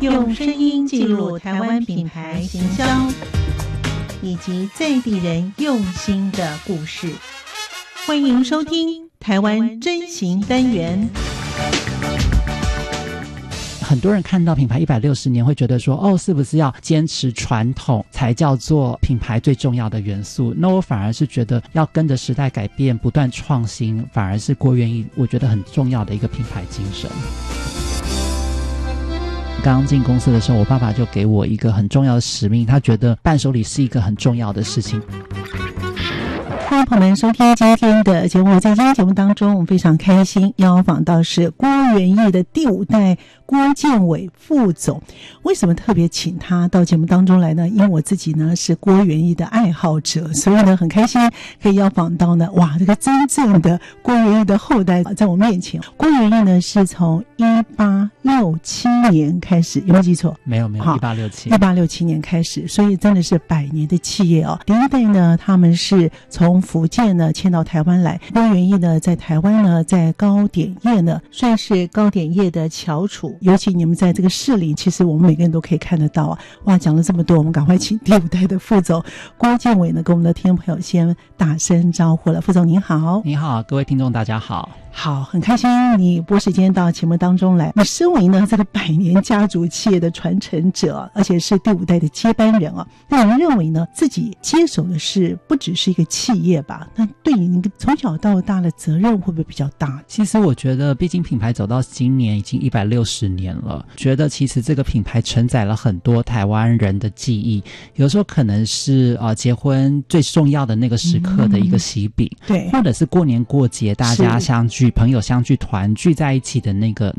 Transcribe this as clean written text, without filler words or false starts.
用声音记录台湾品牌行销以及在地人用心的故事。欢迎收听台湾真行单元。 很多人看到品牌160年会觉得说，是不是要坚持传统才叫做品牌最重要的元素？那我反而是觉得要跟着时代改变，不断创新，反而是郭元益我觉得很重要的一个品牌精神。刚进公司的时候，我爸爸就给我一个很重要的使命，他觉得伴手礼是一个很重要的事情。 欢迎朋友们收听今天的节目。在今天节目当中，我们非常开心邀访到是郭元益的第5代郭建伟副总。为什么特别请他到节目当中来呢？因为我自己呢是郭元益的爱好者，所以呢很开心可以邀访到呢这个真正的郭元益的后代在我面前。郭元益呢是从1867年开始，有没有记错？ 没有1867 年开始，所以真的是100年的企业哦。第一代呢他们是从福建呢迁到台湾来，郭元益呢在台湾呢在糕点业呢算是糕点业的翘楚，尤其你们在这个士林，其实我们每个人都可以看得到啊。哇，讲了这么多，我们赶快请第5代的副总郭建伟呢跟我们的听众朋友先打声招呼了。副总您好。 你好，各位听众大家好。 好，很开心你拨时间到节目当中来。你身为呢这个100年家族企业的传承者，而且是第5代的接班人啊，那您认为呢自己接手的是不只是一个企业吧？那对你从小到大的责任会不会比较大？ 其实我觉得毕竟品牌走到今年已经160年了，觉得其实这个品牌承载了很多台湾人的记忆，有时候可能是结婚最重要的那个时刻的一个喜饼， 对， 或者是过年过节大家相聚，朋友相聚团聚在一起的那个